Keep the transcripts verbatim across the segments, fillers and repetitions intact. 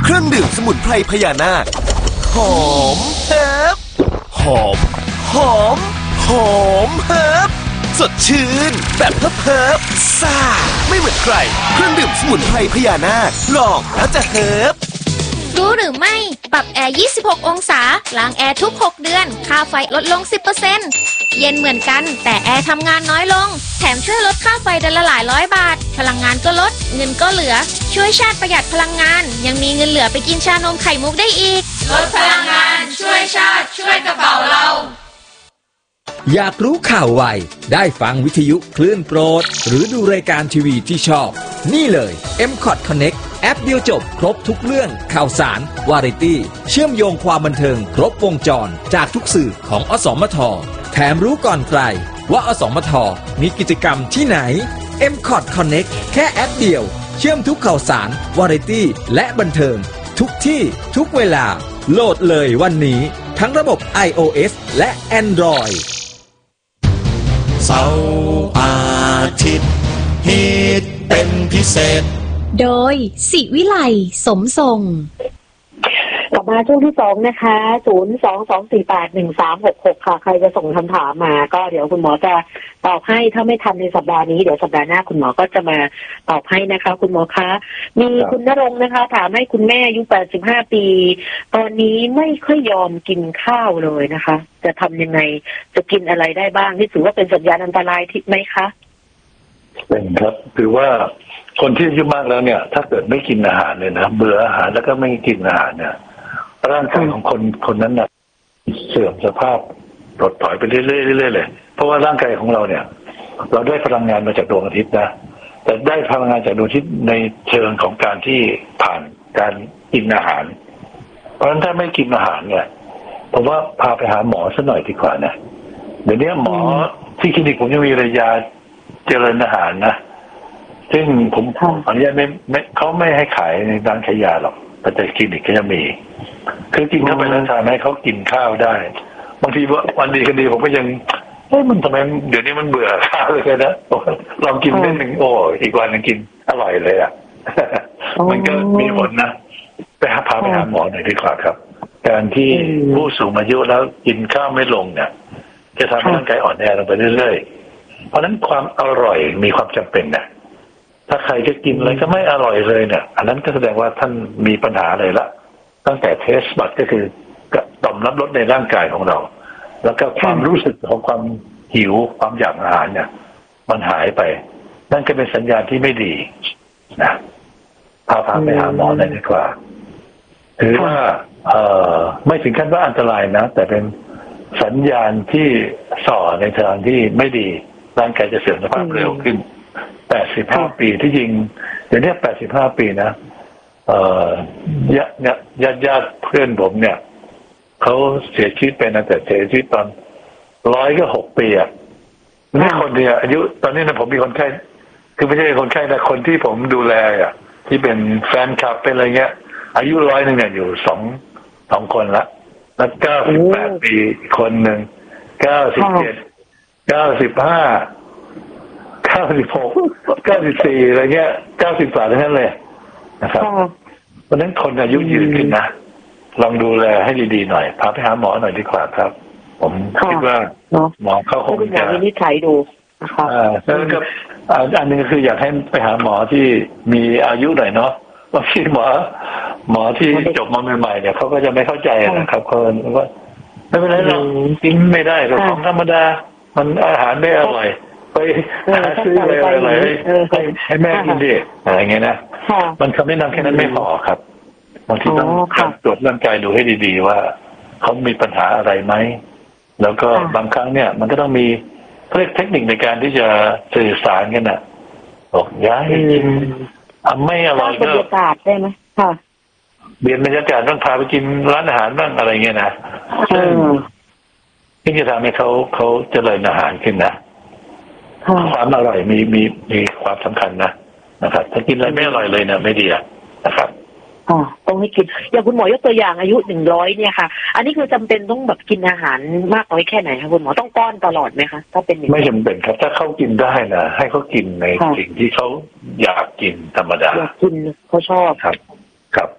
เครื่องดื่มสมุนไพรพญานาคหอมเฮิร์บหอมหอมหอมเฮิร์บสดชื่นแบบเฮิร์บเฮิร์บซ่าไม่เหมือนใครเครื่องดื่มสมุนไพรพญานาคลองแล้วจะเฮิร์บรู้หรือไม่ปรับแอร์ยี่สิบหกองศาล้างแอร์ทุกหกเดือนค่าไฟลดลง สิบเปอร์เซ็นต์ เย็นเหมือนกันแต่แอร์ทำงานน้อยลงแถมช่วยลดค่าไฟเดือนละหลายร้อยบาทพลังงานก็ลดเงินก็เหลือช่วยชาติประหยัดพลังงานยังมีเงินเหลือไปกินชานมไข่มุกได้อีกลดพลังงานช่วยชาติช่วยกระเป๋าเราอยากรู้ข่าวไวได้ฟังวิทยุคลื่นโปรดหรือดูรายการทีวีที่ชอบนี่เลย เอ็ม คอท Connect แอปเดียวจบครบทุกเรื่องข่าวสารวาไรตี้เชื่อมโยงความบันเทิงครบวงจรจากทุกสื่อของอสมทแถมรู้ก่อนใครว่าอสมทมีกิจกรรมที่ไหน เอ็ม คอท Connect แค่แอปเดียวเชื่อมทุกข่าวสารวาไรตี้และบันเทิงทุกที่ทุกเวลาโหลดเลยวันนี้ทั้งระบบ ไอ โอ เอส และ Android เสาร์อาทิตย์ฮิตเป็นพิเศษโดยศิวิไลสมทรงกลับมาช่วงที่สองนะคะศูนย์ สอง สอง สี่ แปด หนึ่ง สาม หก หกค่ะใครจะส่งคำถามมาก็เดี๋ยวคุณหมอจะตอบให้ถ้าไม่ทันในสัปดาห์นี้เดี๋ยวสัปดาห์หน้าคุณหมอก็จะมาตอบให้นะคะคุณหมอคะมีคุณณรงค์นะคะถามให้คุณแม่อายุแปดสิบห้าปีตอนนี้ไม่ค่อยยอมกินข้าวเลยนะคะจะทำยังไงจะกินอะไรได้บ้างนี่ถือว่าเป็นสัญญาณอันตรายที่ไหมคะเป็นครับถือว่าคนที่อายุมากแล้วเนี่ยถ้าเกิดไม่กินอาหารเลยนะเบื่ออาหารแล้วก็ไม่กินอาหารเนี่ยร่างกายของคนคนนั้นนะเสื่อมสภาพปลดถอยไปเรื่อยๆเรื่อยๆเลยเพราะว่าร่างกายของเราเนี่ยเราได้พลังงานมาจากดวงอาทิตย์นะแต่ได้พลังงานจากดวงอาทิตย์ในเชิงของการที่ผ่านการกินอาหารเพราะฉะนั้นถ้าไม่กินอาหารเนี่ยผมว่าพาไปหาหมอซะหน่อยดีกว่านะเดี๋ยวนี้หมอที่คลินิกผมยังมีระยาเจริญอาหารนะซึ่งผมอนุญาตไม่ไม่เขาไม่ให้ขายในร้านขายยาหรอกแต่ในคลินิกก็จะมีคือกินเข้าไปแล้วทำให้เขากินข้าวได้บางทีวันดีกันดีผมก็ยังเฮ้ยมันทำไมเดี๋ยวนี้มันเบื่อข้าวเลยนะลองกินนิดหนึ่งโอ้อีกวันนึงกินอร่อยเลยอ่ะมันก็มีผลนะไปหาพาไปหาหมอหน่อยดีกว่าครับการที่ผู้สูงอายุแล้วกินข้าวไม่ลงเนี่ยจะทำให้ร่างกายอ่อนแอลงไปเรื่อยๆเพราะฉะนั้นความอร่อยมีความจำเป็นนะถ้าใครจะกินอะไรก็ไม่อร่อยเลยเนี่ยอันนั้นก็แสดงว่าท่านมีปัญหาเลยละตั้งแต่เทสบัตก็คือต่อมรับรสในร่างกายของเราแล้วก็ความรู้สึกของความหิวความอยากอาหารเนี่ยมันหายไปนั่นก็เป็นสัญญาณที่ไม่ดีนะพาพาไปหาหมอหน่อยดีกว่าถือว่าเอ่อไม่ถึงขั้นว่าอันตรายนะแต่เป็นสัญญาณที่ส่อในทางที่ไม่ดีร่างกายจะเสื่อมสภาพเร็วขึ้นแปดสิบห้าปีที่จริงเดี๋ยวนี้แปดสิบห้าปีนะเอ่อญาติญาติญาติเพื่อนผมเนี่ยเขาเสียชีวิตไปนะแต่เสียชีวิตตอนร้อยก็หกปีอ่ะนี่คนเดียวอายุตอนนี้นะผมมีคนไข้คือไม่ใช่คนไข้นะคนที่ผมดูแลอ่ะที่เป็นแฟนคลับเป็นอะไรเงี้ยอายุร้อยหนึ่งเนี่ยอยู่สองสองคนละแล้วเก้าสิบแปดปีคนหนึ่งเก้าสิบเจ็ดเก้าสิบห้าเก้าสิบหกเก้าสิบสี่อะไรเงี้ยเก้าสิบสามทั้งนั้นเลยนะครับเพราะนั้นคนอายุยืนขึ้นนะลองดูแลให้ดีๆหน่อยพาไปหาหมอหน่อยดีกว่าครับผมคิดว่าหมอเขาคงจะวินิจฉัยดูนะคะอ่าแล้วก็อันนึงก็คืออยากให้ไปหาหมอที่มีอายุหน่อยเนาะบางทีหมอหมอที่จบมาใหม่ๆเนี่ยเขาก็จะไม่เข้าใจนะครับเขาว่าไม่เป็นไรหรอกกินไม่ได้ก็ของธรรมดามันอาหารไม่อร่อยไปหาซื้ออะไรอะไรให้ให้แม่กินดิอะไรเงี้ยนะมันคำแนะนำแค่นั้นไม่พอครับบางทีต้องตรวจร่างกายดูให้ดีๆว่าเขามีปัญหาอะไรไหมแล้วก็บางครั้งเนี่ยมันก็ต้องมีเรียกเทคนิคในการที่จะสื่อสารกันน่ะบอกย้ายกินไม่อร่อยก็บรรยากาศได้ไหมค่ะเปลี่ยนบรรยากาศต้องพาไปกินร้านอาหารบ้างอะไรเงี้ยนะซึ่งที่จะทำให้เขาเขาเจริญอาหารขึ้นนะความอร่อยมีมีมีความสำคัญนะนะครับถ้ากินอะไรไม่อร่อยเลยเนี่ยไม่ดีนะครับอ๋อต้องให้กินอย่างคุณหมอยกตัวอย่างอายุหนึ่งร้อยเนี่ยค่ะอันนี้คือจำเป็นต้องแบบกินอาหารมากน้อยแค่ไหนคะคุณหมอต้องป้อนตลอดไหมคะถ้าเป็นไม่จำเป็นครับถ้าเขากินได้นะให้เขากินในสิ่งที่เขาอยากกินธรรมดาอยากกินเขาชอบครับครับ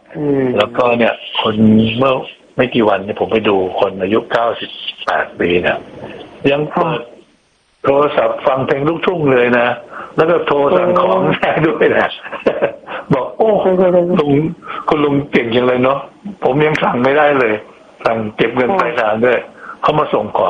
อืมแล้วก็เนี่ย คนเมื่อไม่กี่วันเนี่ยผมไปดูคนอายุเก้าสิบแปดปีเนี่ยยังเปิดโทรศัพท์ฟังเพลงลูกทุ่งเลยนะแล้วก็โทรสั่งของได้ด้วยนะบอกโอ้ลุงคุณลุงเก่งจังเลยเนาะผมยังสั่งไม่ได้เลยสั่งเก็บเงินปลายทางด้วยเขามาส่งของ